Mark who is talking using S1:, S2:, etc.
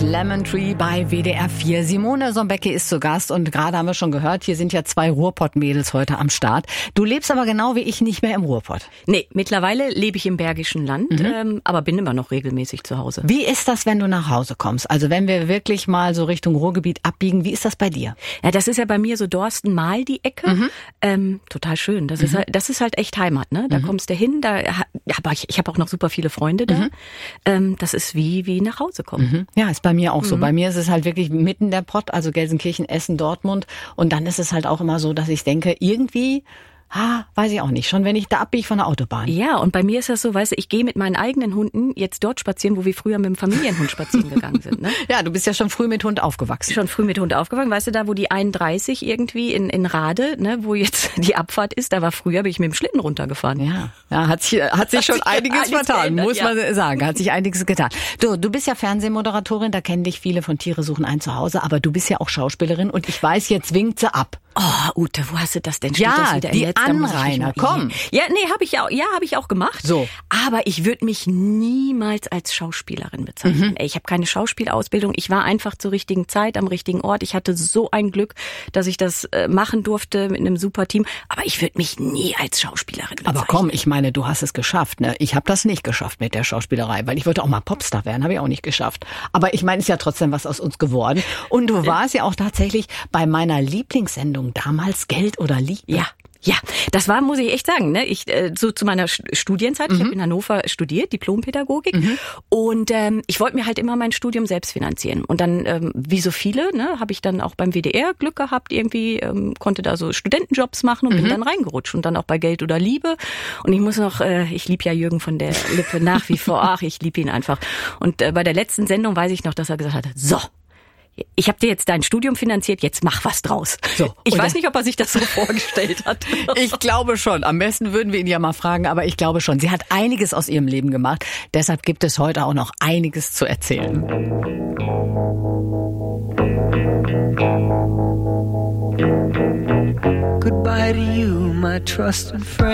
S1: Lemon Tree bei WDR 4. Simone Sombecki ist zu Gast und gerade haben wir schon gehört, hier sind ja 2 Ruhrpott-Mädels heute am Start. Du lebst aber genau wie ich nicht mehr im Ruhrpott.
S2: Nee, mittlerweile lebe ich im Bergischen Land, aber bin immer noch regelmäßig zu Hause.
S1: Wie ist das, wenn du nach Hause kommst? Also wenn wir wirklich mal so Richtung Ruhrgebiet abbiegen, wie ist das bei dir?
S2: Ja, das ist ja bei mir so Dorsten-Mahl die Ecke. Total schön. Das ist halt echt Heimat, ne? Da kommst du hin, ich habe auch noch super viele Freunde da. Das ist wie nach Hause kommen.
S1: Ja, ist bei mir auch so. Bei mir ist es halt wirklich mitten der Pott, also Gelsenkirchen, Essen, Dortmund. Und dann ist es halt auch immer so, dass ich denke, irgendwie, weiß ich auch nicht, schon wenn ich da abbiege von der Autobahn.
S2: Ja, und bei mir ist das so, weißt du, ich gehe mit meinen eigenen Hunden jetzt dort spazieren, wo wir früher mit dem Familienhund spazieren gegangen sind. Ne?
S1: Ja, du bist ja schon früh mit Hund aufgewachsen.
S2: Weißt du, da wo die 31 irgendwie in Rade, ne, wo jetzt die Abfahrt ist, da war früher, bin ich mit dem Schlitten runtergefahren.
S1: Ja, hat sich schon einiges vertan, muss man sagen. Hat sich einiges getan. Du bist ja Fernsehmoderatorin, da kennen dich viele von Tiere suchen ein Zuhause, aber du bist ja auch Schauspielerin und ich weiß, jetzt winkt sie ab.
S2: Oh, Ute, wo hast du das denn?
S1: Ja, die Anrainer, komm.
S2: Ja, nee, habe ich auch gemacht.
S1: So.
S2: Aber ich würde mich niemals als Schauspielerin bezeichnen. Ich habe keine Schauspielausbildung. Ich war einfach zur richtigen Zeit am richtigen Ort. Ich hatte so ein Glück, dass ich das machen durfte mit einem super Team. Aber ich würde mich nie als Schauspielerin bezeichnen.
S1: Aber komm, ich meine, du hast es geschafft, ne? Ich habe das nicht geschafft mit der Schauspielerei, weil ich wollte auch mal Popstar werden, habe ich auch nicht geschafft. Aber ich meine, ist ja trotzdem was aus uns geworden. Und du warst ja auch tatsächlich bei meiner Lieblingssendung damals Geld oder Liebe.
S2: Ja, das war, muss ich echt sagen, ne? Ich so zu meiner Studienzeit, ich habe in Hannover studiert, Diplompädagogik, und ich wollte mir halt immer mein Studium selbst finanzieren. Und dann, wie so viele, ne, habe ich dann auch beim WDR Glück gehabt, irgendwie konnte da so Studentenjobs machen und bin dann reingerutscht und dann auch bei Geld oder Liebe. Und ich muss noch, ich liebe ja Jürgen von der Lippe nach wie vor, ich liebe ihn einfach. Und bei der letzten Sendung weiß ich noch, dass er gesagt hat, so, ich habe dir jetzt dein Studium finanziert, jetzt mach was draus. So, ich weiß nicht, ob er sich das so vorgestellt hat.
S1: Ich glaube schon. Am besten würden wir ihn ja mal fragen, aber ich glaube schon. Sie hat einiges aus ihrem Leben gemacht. Deshalb gibt es heute auch noch einiges zu erzählen.
S3: Goodbye to you, my trusted friend.